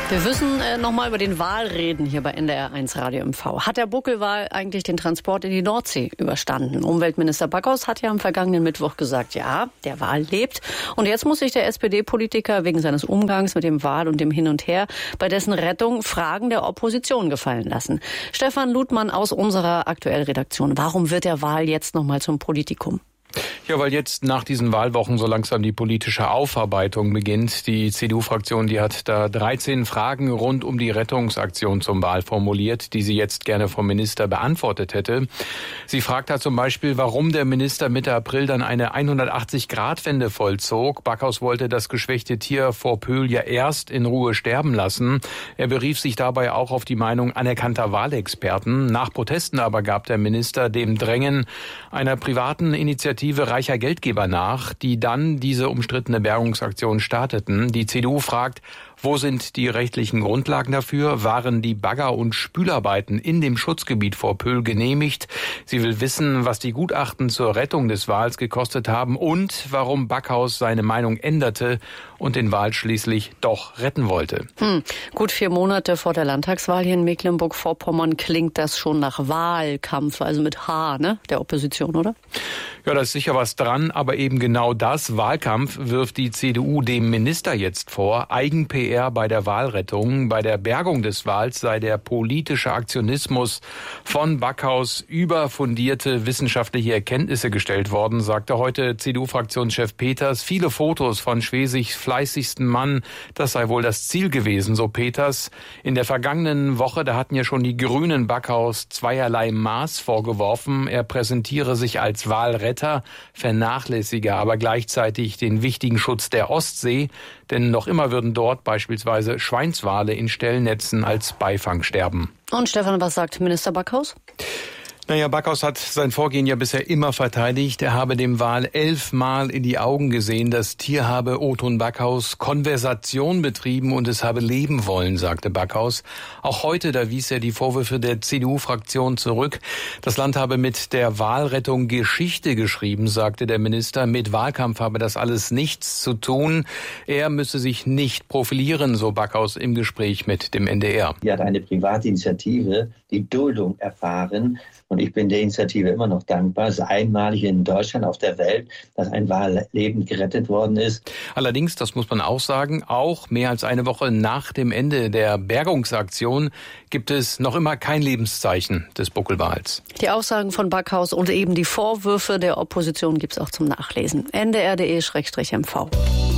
Wir müssen nochmal über den Wal reden hier bei NDR1 Radio MV. Hat der Buckelwal eigentlich den Transport in die Nordsee überstanden? Umweltminister Backhaus hat ja am vergangenen Mittwoch gesagt, ja, der Wal lebt. Und jetzt muss sich der SPD-Politiker wegen seines Umgangs mit dem Wal und dem Hin und Her bei dessen Rettung Fragen der Opposition gefallen lassen. Stefan Ludmann aus unserer Aktuell-Redaktion. Warum wird der Wal jetzt nochmal zum Politikum? Ja, weil jetzt nach diesen Wahlwochen so langsam die politische Aufarbeitung beginnt. Die CDU-Fraktion, die hat da 13 Fragen rund um die Rettungsaktion zum Wal formuliert, die sie jetzt gerne vom Minister beantwortet hätte. Sie fragt da zum Beispiel, warum der Minister Mitte April dann eine 180-Grad-Wende vollzog. Backhaus wollte das geschwächte Tier vor Pöhl ja erst in Ruhe sterben lassen. Er berief sich dabei auch auf die Meinung anerkannter Wahlexperten. Nach Protesten aber gab der Minister dem Drängen einer privaten Initiative reicher Geldgeber nach, die dann diese umstrittene Bergungsaktion starteten. Die CDU fragt, wo sind die rechtlichen Grundlagen dafür? Waren die Bagger- und Spülarbeiten in dem Schutzgebiet vor Pöhl genehmigt? Sie will wissen, was die Gutachten zur Rettung des Wals gekostet haben und warum Backhaus seine Meinung änderte und den Wal schließlich doch retten wollte. Gut 4 Monate vor der Landtagswahl hier in Mecklenburg-Vorpommern klingt das schon nach Wahlkampf, also mit H, ne, der Opposition, oder? Ja, da ist sicher was dran, aber eben genau das, Wahlkampf, wirft die CDU dem Minister jetzt vor. Eigen-PR bei der Walrettung. Bei der Bergung des Wals sei der politische Aktionismus von Backhaus über fundierte wissenschaftliche Erkenntnisse gestellt worden, sagte heute CDU-Fraktionschef Peters. Viele Fotos von Schwesigs fleißigsten Mann, das sei wohl das Ziel gewesen, so Peters. In der vergangenen Woche, da hatten ja schon die Grünen Backhaus zweierlei Maß vorgeworfen. Er präsentiere sich als Walretter, vernachlässige aber gleichzeitig den wichtigen Schutz der Ostsee, denn noch immer würden dort beispielsweise Schweinswale in Stellnetzen als Beifang sterben. Und Stefan, was sagt Minister Backhaus? Naja, Backhaus hat sein Vorgehen ja bisher immer verteidigt. Er habe dem Wal 11 Mal in die Augen gesehen. Das Tier habe Othon Backhaus Konversation betrieben und es habe leben wollen, sagte Backhaus. Auch heute, da wies er die Vorwürfe der CDU-Fraktion zurück. Das Land habe mit der Walrettung Geschichte geschrieben, sagte der Minister. Mit Wahlkampf habe das alles nichts zu tun. Er müsse sich nicht profilieren, so Backhaus im Gespräch mit dem NDR. Hier hat eine Privatinitiative die Duldung erfahren. Und ich bin der Initiative immer noch dankbar. Es ist einmalig in Deutschland, auf der Welt, dass ein Walleben gerettet worden ist. Allerdings, das muss man auch sagen, auch mehr als eine Woche nach dem Ende der Bergungsaktion gibt es noch immer kein Lebenszeichen des Buckelwals. Die Aussagen von Backhaus und eben die Vorwürfe der Opposition gibt's auch zum Nachlesen. ndr.de/mv.